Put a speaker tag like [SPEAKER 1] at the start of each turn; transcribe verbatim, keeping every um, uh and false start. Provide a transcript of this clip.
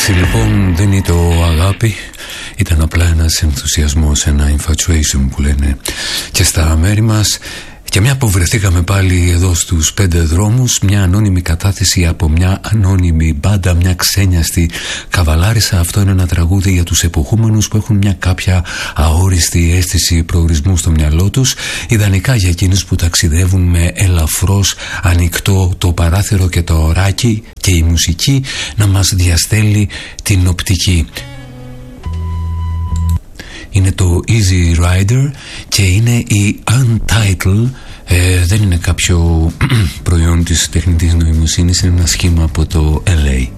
[SPEAKER 1] Έτσι λοιπόν δεν ήταν το αγάπη, ήταν απλά ένας ενθουσιασμός, ένα infatuation που λένε και στα μέρη μας. Και μια που βρεθήκαμε πάλι εδώ στους πέντε δρόμους, μια ανώνυμη κατάθεση από μια ανώνυμη μπάντα, μια ξένιαστη καβαλάρισα. Αυτό είναι ένα τραγούδι για τους εποχούμενους που έχουν μια κάποια αόριστη αίσθηση προορισμού στο μυαλό τους. Ιδανικά για εκείνους που ταξιδεύουν με ελαφρώς ανοιχτό το παράθυρο και το ωράκι και η μουσική να μας διαστέλει την οπτική. Είναι το Easy Rider και είναι η Untitled. ε, Δεν είναι κάποιο προϊόν της τεχνητής νοημοσύνης, είναι ένα σχήμα από το ελ έι.